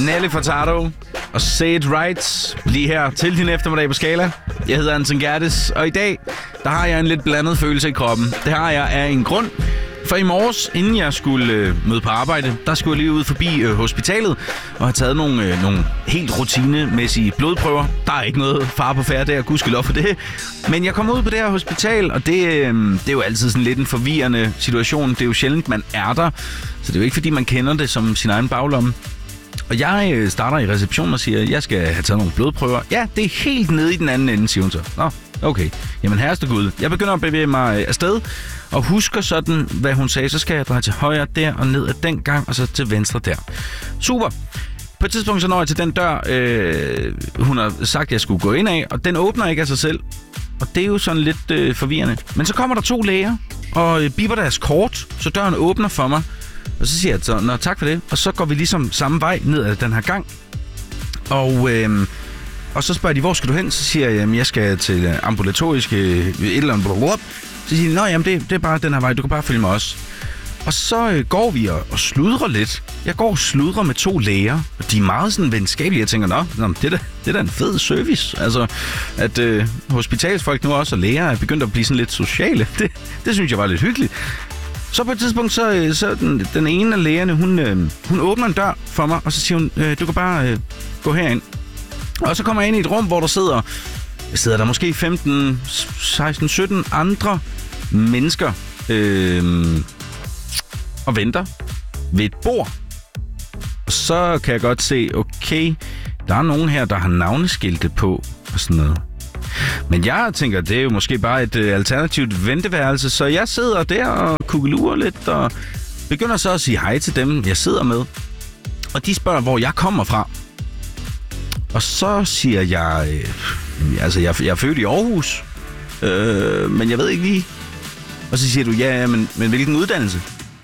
Nelly Furtado og Say It Right lige her til din eftermiddag på Skala. Jeg hedder Anton Gerdes, og i dag der har jeg en lidt blandet følelse i kroppen. Det har jeg af en grund. For i morges, inden jeg skulle møde på arbejde, der skulle jeg lige ud forbi hospitalet og have taget nogle helt rutinemæssige blodprøver. Der er ikke noget fare på færde der, gudskelov for det. Men jeg kom ud på det her hospital, og det er jo altid sådan lidt en forvirrende situation. Det er jo sjældent, man er der, så det er jo ikke fordi, man kender det som sin egen baglomme. Og jeg starter i receptionen og siger, at jeg skal have taget nogle blodprøver. Ja, det er helt nede i den anden ende, siger hun så. Nå, okay. Jamen herreste Gud. Jeg begynder at bevæge mig afsted, og husker sådan, hvad hun sagde. Så skal jeg dreje til højre der, og ned ad den gang, og så til venstre der. Super. På et tidspunkt så når jeg til den dør, hun har sagt, at jeg skulle gå ind af, og den åbner ikke af sig selv. Og det er jo sådan lidt forvirrende. Men så kommer der 2 læger, og bipper deres kort, så døren åbner for mig. Og så siger jeg så, nå tak for det. Og så går vi ligesom samme vej ned ad den her gang. Og så spørger de, hvor skal du hen? Så siger jeg, jeg skal til ambulatoriske et eller andet. Så siger de, nå jamen det er bare den her vej, du kan bare følge mig også. Og så går vi og sludrer lidt. Jeg går og sludrer med 2 læger, og de er meget sådan venskabelige. Jeg tænker, nå det er da en fed service. Altså, at hospitalsfolk nu også og læger er begyndt at blive sådan lidt sociale. Det synes jeg var lidt hyggeligt. Så på et tidspunkt, så den ene af lægerne, hun åbner en dør for mig, og så siger hun, du kan bare gå herind. Og så kommer jeg ind i et rum, hvor der sidder der måske 15, 16, 17 andre mennesker og venter ved et bord. Og så kan jeg godt se, okay, der er nogen her, der har navneskilte på og sådan noget. Men jeg tænker, det er jo måske bare et alternativt venteværelse, så jeg sidder der og kukkelurer lidt og begynder så at sige hej til dem, jeg sidder med. Og de spørger, hvor jeg kommer fra. Og så siger jeg, jeg er født i Aarhus, men jeg ved ikke lige. Og så siger du, ja, men hvilken uddannelse?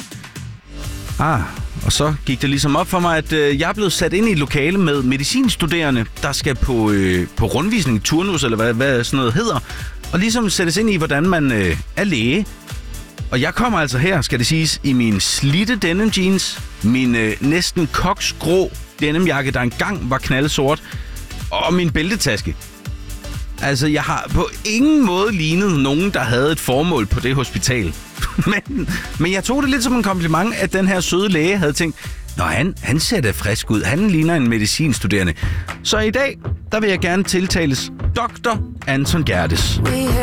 Og så gik det ligesom op for mig, at jeg er blevet sat ind i et lokale med medicinstuderende, der skal på rundvisning, turnus, eller hvad sådan noget hedder, og ligesom sættes ind i, hvordan man er læge. Og jeg kommer altså her, skal det siges, i min slidte denim jeans, min næsten koksgrå denimjakke, der engang var knaldsort, og min bæltetaske. Altså, jeg har på ingen måde lignet nogen, der havde et formål på det hospital. Men jeg tog det lidt som en kompliment, at den her søde læge havde tænkt, nå, han ser da frisk ud. Han ligner en medicinstuderende. Så i dag, der vil jeg gerne tiltales Dr. Anton Gerdes.